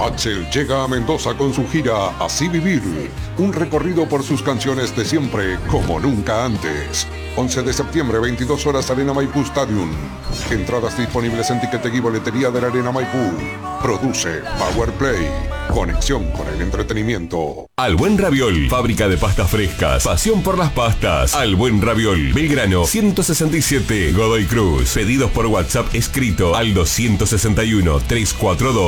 Axel llega a Mendoza con su gira Así Vivir, un recorrido por sus canciones de siempre como nunca antes. 11 de septiembre, 22 horas, Arena Maipú Stadium. Entradas disponibles en Tiquetegui y Boletería de la Arena Maipú. Produce Powerplay. Conexión con el entretenimiento. Al Buen Raviol, fábrica de pastas frescas, pasión por las pastas. Al Buen Raviol, Belgrano 167, Godoy Cruz. Pedidos por WhatsApp escrito al 261 342